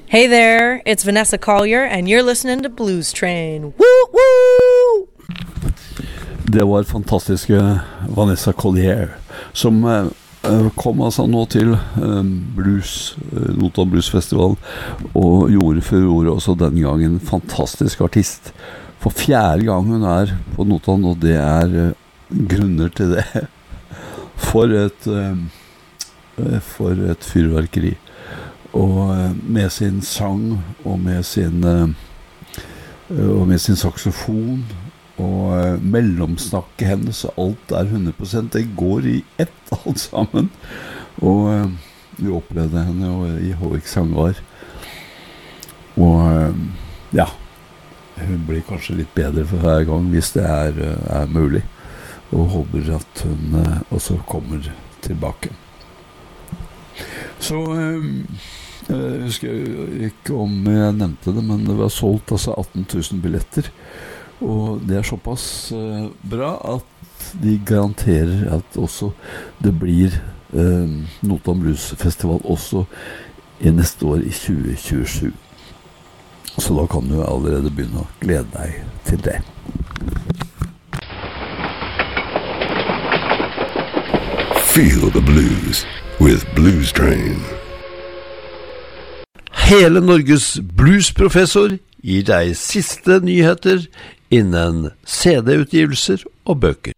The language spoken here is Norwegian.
Hey there, it's Vanessa Collier, and you're listening to Blues Train. Woo, woo! Det var fantastiske Vanessa Collier som kom altså nå til Notodden Blues Festival og gjorde furore også denne gangen. Fantastisk artist. For fjerde gang hun på Notodden, og det grunner til det. For et fyrverkeri. Og med sin sang og med sin saxofon og mellomsnakket hennes, alt 100%, det går i ett alt sammen. Og vi opplevde henne i Håvik Sangvar. Og ja, hun blir kanskje litt bedre for hver gang hvis det mulig. Og håper at hun også kommer tilbake. Så jeg husker ikke om jeg nevnte det, men det var solgt altså 18 000 billetter. Og det såpass bra at de garanterer at også det blir Notodden Blues Festival også i neste år i 2027. Så da kan du allerede begynne å glede deg til det. Feel the blues with Blues Train. Hele Norges bluesprofessor gir deg siste nyheter innen CD-utgivelser og bøker.